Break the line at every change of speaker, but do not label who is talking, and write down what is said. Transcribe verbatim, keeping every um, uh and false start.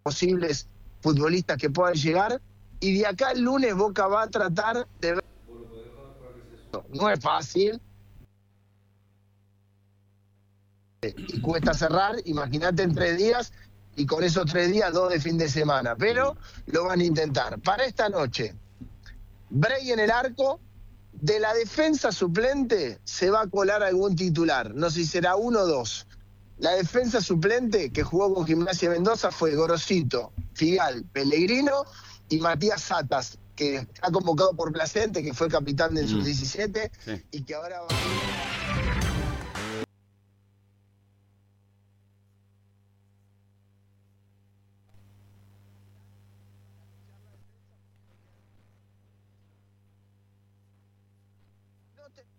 posibles futbolistas que puedan llegar, y de acá el lunes Boca va a tratar de ver. No es fácil y cuesta cerrar, imagínate en tres días, y con esos tres días dos de fin de semana, pero lo van a intentar. Para esta noche, Bray en el arco. De la defensa suplente se va a colar algún titular, no sé si será uno o dos. La defensa suplente que jugó con Gimnasia Mendoza fue Gorosito, Figal, Pellegrino y Matías Satas, que está convocado por Placente, que fue capitán del mm. sub diecisiete, sí. Y que ahora va... No te...